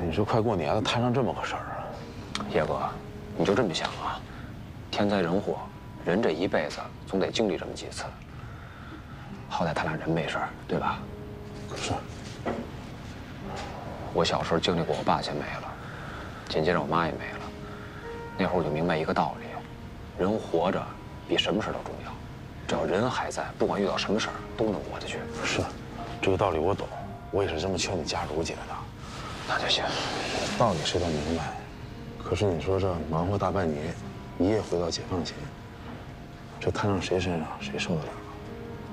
你说快过年了，摊上这么个事儿啊！ 叶哥，你就这么想啊？天灾人祸，人这一辈子总得经历这么几次。好歹他俩人没事儿，对吧？ 可是， 我小时候经历过，我爸先没了，紧接着我妈也没了。那会儿我就明白一个道理：人活着比什么事都重要。只要人还在，不管遇到什么事儿都能过得去。 是，这个道理我懂，我也是这么劝你家茹姐的。 那就行， 道理是都明白，可是你说这忙活大半年，一夜回到解放前，这摊上谁身上谁受得了？